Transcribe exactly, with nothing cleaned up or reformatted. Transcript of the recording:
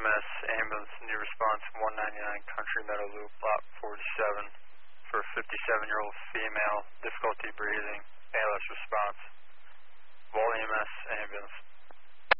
S ambulance, new response one ninety-nine Country Meadow Loop, lot forty-seven, for a fifty-seven-year-old female, difficulty breathing, A L S response. Vol E M S ambulance.